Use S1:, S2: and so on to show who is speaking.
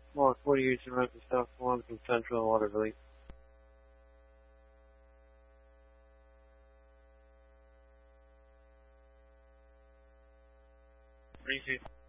S1: Mark 48 to rent the South One from Central Waterville. Thank you.